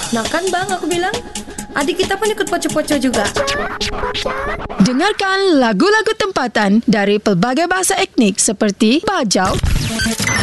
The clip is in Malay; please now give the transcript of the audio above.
Nah kan bang, aku bilang adik kita pun ikut poco-poco juga. Dengarkan lagu-lagu tempatan dari pelbagai bahasa etnik seperti Bajau,